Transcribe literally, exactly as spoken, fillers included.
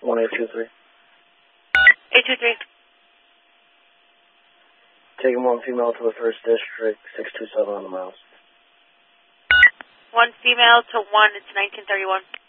one eight two three. eight two three. Taking one female to the first district, six two seven on the miles. One female to one, it's nineteen thirty-one.